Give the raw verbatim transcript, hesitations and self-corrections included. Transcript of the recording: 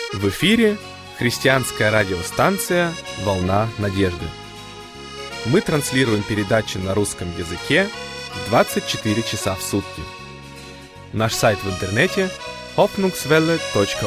В эфире христианская радиостанция «Волна надежды». Мы транслируем передачи на русском языке двадцать четыре часа в сутки. Наш сайт в интернете hoffnungswelle точка